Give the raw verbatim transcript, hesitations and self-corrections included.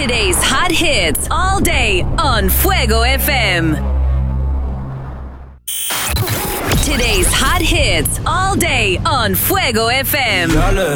Today's hot hits all day on Fuego F M. Today's hot hits all day on Fuego F M. Dale,